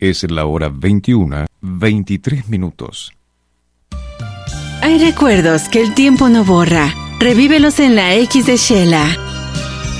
Es la hora 21:23. Hay recuerdos que el tiempo no borra. Revívelos en la X de Shela.